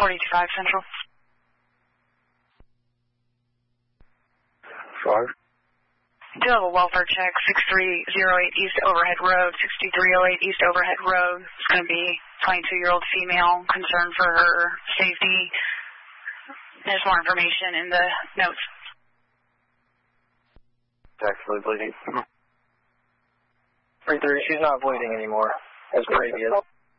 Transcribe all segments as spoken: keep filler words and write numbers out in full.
forty-two five Central. Five. Do have a welfare check, six three zero eight East Overhead Road, sixty-three oh eight East Overhead Road. It's going to be twenty-two-year-old female, concerned for her safety. There's more information in the notes. Actively bleeding. three three, she's not bleeding anymore, as previous.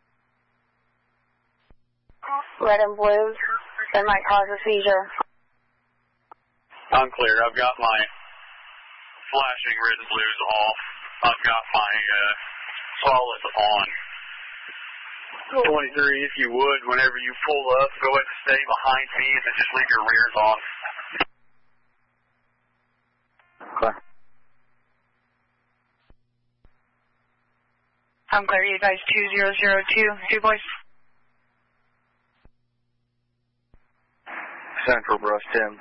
Red and blues, that might cause a seizure. I'm clear. I've got my flashing red and blues off. I've got my uh, solids on. twenty-three, if you would, whenever you pull up, go ahead and stay behind me and then just leave your rears on. Okay. I'm clear. You guys two zero zero two, two boys. Central, Brush ten.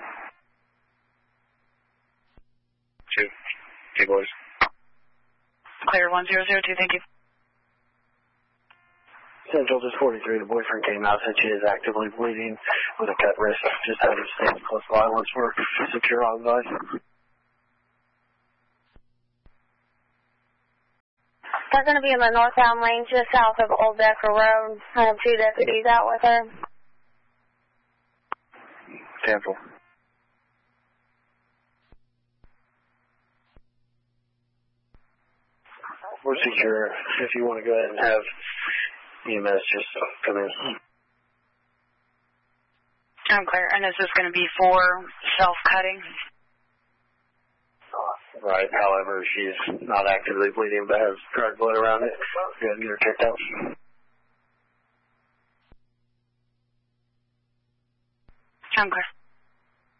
Two. Two boys. Clear one zero zero two, thank you. Central, just forty-three. The boyfriend came out, said she is actively bleeding with a cut wrist. Just had her stay in close violence for secure on advice. They're going to be in the northbound lane just south of Old Decker Road. I have two deputies out with her. Central. We're secure. If you want to go ahead and have E M S just come in. I'm clear. And is this going to be for self-cutting? Right. However, she's not actively bleeding, but has dried blood around it. Go ahead and get her checked out. I'm clear.